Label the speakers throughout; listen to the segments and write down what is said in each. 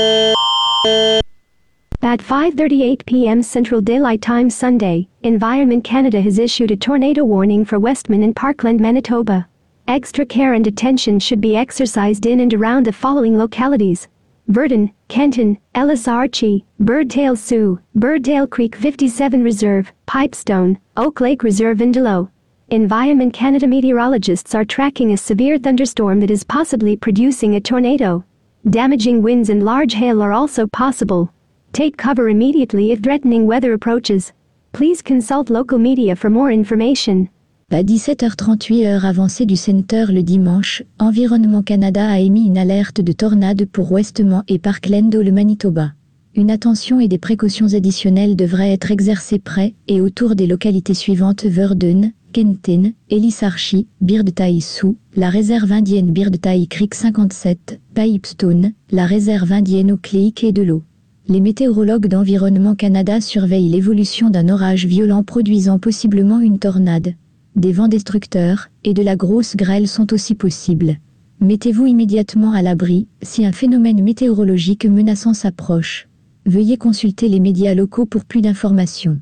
Speaker 1: At 5:38 p.m. Central Daylight Time Sunday, Environment Canada has issued a tornado warning for Westman and Parkland, Manitoba. Extra care and attention should be exercised in and around the following localities: Virden, Kenton, Ellis Archie, Birdtail Sioux, Birdtail Creek 57 Reserve, Pipestone, Oak Lake Reserve, Indelo. Environment Canada meteorologists are tracking a severe thunderstorm that is possibly producing a tornado. Damaging winds and large hail are also possible. Take cover immediately if threatening weather approaches. Please consult local media for more information.
Speaker 2: À 17h38 heure avancée du Centre le dimanche, Environnement Canada a émis une alerte de tornade pour Westmont et Parkland dans le Manitoba. Une attention et des précautions additionnelles devraient être exercées près et autour des localités suivantes: Virden, Kenton, Ellis Archie, Birdtail Sioux, la réserve indienne Birdtail Creek 57, Pipestone, la réserve indienne Oak Lake et de l'eau. Les météorologues d'Environnement Canada surveillent l'évolution d'un orage violent produisant possiblement une tornade. Des vents destructeurs et de la grosse grêle sont aussi possibles. Mettez-vous immédiatement à l'abri si un phénomène météorologique menaçant s'approche. Veuillez consulter les médias locaux pour plus d'informations.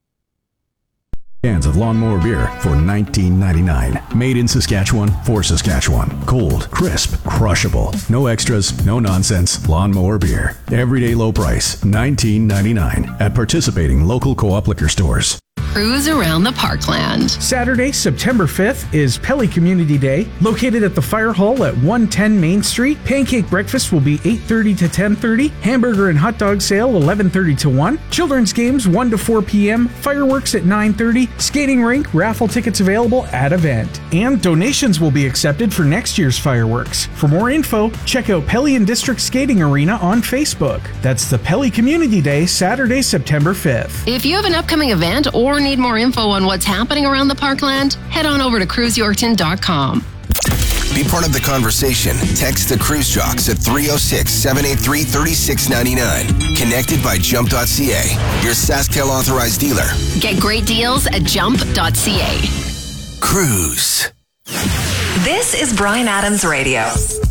Speaker 3: Cans of Lawnmower beer for $19.99. Made in Saskatchewan for Saskatchewan. Cold, crisp, crushable. No extras, no nonsense. Lawnmower beer. Everyday low price, $19.99 at participating local co-op liquor stores.
Speaker 4: Cruise around the Parkland.
Speaker 5: Saturday, September 5th is Pelly Community Day, located at the Fire Hall at 110 Main Street. Pancake breakfast will be 8:30 to 10:30. Hamburger and hot dog sale 11:30 to 1. Children's games 1 to 4 p.m. Fireworks at 9:30. Skating rink, raffle tickets available at event. And donations will be accepted for next year's fireworks. For more info, check out Pelly and District Skating Arena on Facebook. That's the Pelly Community Day, Saturday, September 5th.
Speaker 4: If you have an upcoming event or need more info on what's happening around the Parkland, head on over to cruiseyorkton.com.
Speaker 6: Be part of the conversation. Text the Cruise Jocks at 306-783-3699. Connected by Jump.ca, your SaskTel authorized dealer.
Speaker 4: Get great deals at Jump.ca.
Speaker 6: Cruise.
Speaker 7: This is Bryan Adams Radio.